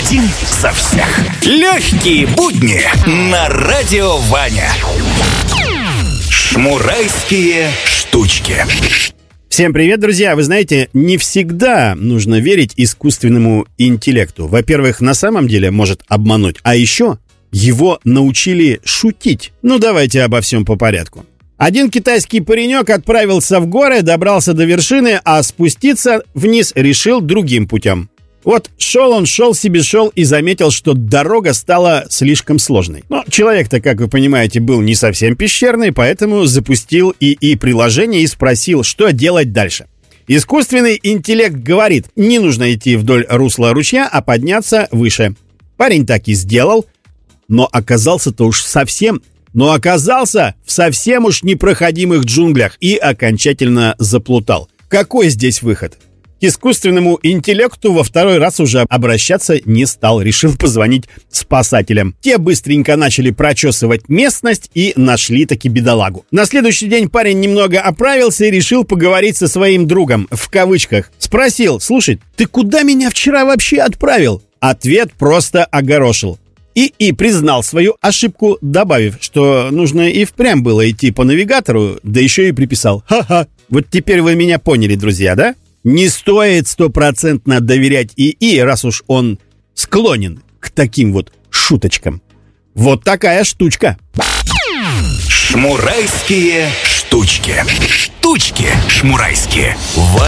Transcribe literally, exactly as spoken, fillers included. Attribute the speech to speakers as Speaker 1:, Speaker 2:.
Speaker 1: Один за всех. Легкие будни на Радио Ваня. Шмурайские штучки.
Speaker 2: Всем привет, друзья! Вы знаете, не всегда нужно верить искусственному интеллекту. Во-первых, на самом деле может обмануть, а еще его научили шутить. Ну, давайте обо всем по порядку. Один китайский паренек отправился в горы, добрался до вершины, а спуститься вниз решил другим путем. Вот шел он, шел себе шел и заметил, что дорога стала слишком сложной. Но человек-то, как вы понимаете, был не совсем пещерный, поэтому запустил ИИ-приложение и спросил, что делать дальше. Искусственный интеллект говорит, не нужно идти вдоль русла ручья, а подняться выше. Парень так и сделал, но оказался-то уж совсем... Но оказался в совсем уж непроходимых джунглях и окончательно заплутал. Какой здесь выход? К искусственному интеллекту во второй раз уже обращаться не стал. Решил позвонить спасателям. Те быстренько начали прочесывать местность и нашли таки бедолагу. На следующий день парень немного оправился и решил поговорить со своим другом, в кавычках. Спросил, слушай, ты куда меня вчера вообще отправил? Ответ просто огорошил. И и признал свою ошибку, добавив, что нужно и впрямь было идти по навигатору, да еще и приписал. Ха-ха. Вот теперь вы меня поняли, друзья, да? Не стоит стопроцентно доверять ИИ, раз уж он склонен к таким вот шуточкам. Вот такая штучка.
Speaker 1: Шмурайские штучки. Штучки шмурайские.